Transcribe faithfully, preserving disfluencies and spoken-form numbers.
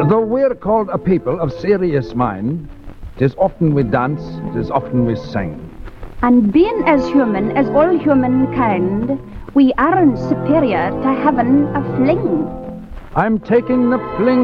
Though we're called a people of serious mind, 'tis often we dance, 'tis often we sing. And being as human as all humankind, we aren't superior to having a fling. I'm taking the fling